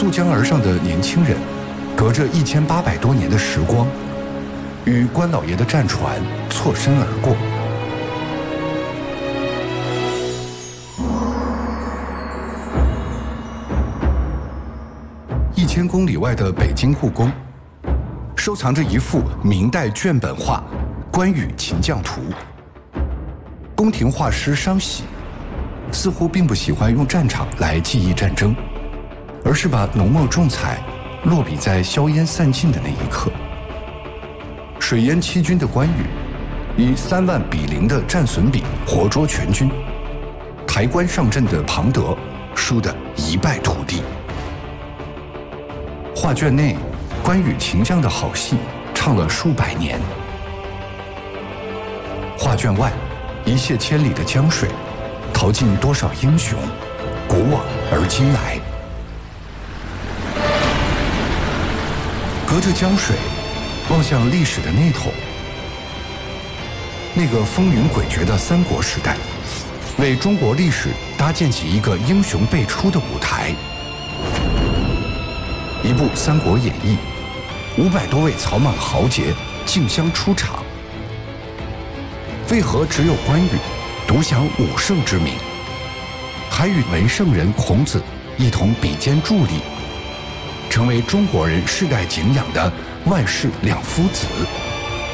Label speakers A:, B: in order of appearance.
A: 溯江而上的年轻人，隔着1800多年的时光，与关老爷的战船错身而过。1000公里外的北京故宫，收藏着一幅明代卷本画《关羽擒将图》。宫廷画师商喜似乎并不喜欢用战场来记忆战争，而是把浓墨重彩落笔在硝烟散尽的那一刻。水淹七军的关羽，以30000-0的战损比活捉全军，抬棺上阵的庞德输得一败涂地。画卷内，关羽擒将的好戏唱了数百年。画卷外，一泻千里的江水，淘尽多少英雄，古往而今来。隔着江水，望向历史的那头，那个风云诡谲的三国时代，为中国历史搭建起一个英雄辈出的舞台。一部《三国演义》，500多位草莽豪杰竞相出场。为何只有关羽独享武圣之名，还与文圣人孔子一同比肩助力，成为中国人世代敬仰的万世两夫子？